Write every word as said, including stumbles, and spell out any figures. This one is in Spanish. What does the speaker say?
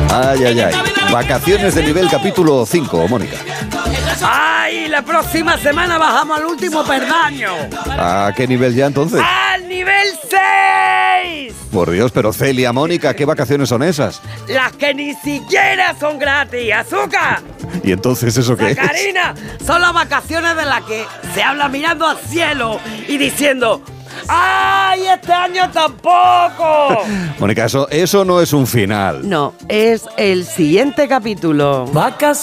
Ay, ay, ay. Vacaciones de nivel capítulo cinco, Mónica. ¡Ay! La próxima semana bajamos al último perdaño. ¿A qué nivel ya entonces? ¡Al nivel seis! Por Dios, pero Celia, Mónica, ¿qué vacaciones son esas? Las que ni siquiera son gratis, azúcar. ¿Y entonces eso qué es? Karina, son las vacaciones de las que se habla mirando al cielo y diciendo: ¡ay, este año tampoco! Mónica, eso, eso no es un final. No, es el siguiente capítulo. Vacas